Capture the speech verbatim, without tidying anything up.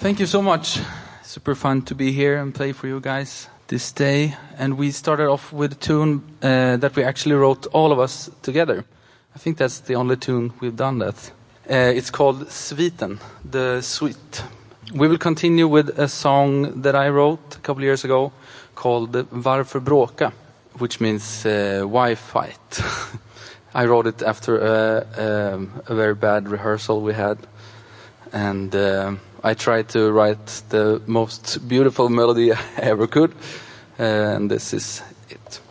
Thank you so much. Super fun to be here and play for you guys this day. And we started off with a tune uh, that we actually wrote all of us together. I think that's the only tune we've done that. Uh, it's called Sviten, the Suite. We will continue with a song that I wrote a couple of years ago called Varför bråka, which means uh, why fight. I wrote it after a, a, a very bad rehearsal we had. And uh, I tried to write the most beautiful melody I ever could. Uh, and this is it.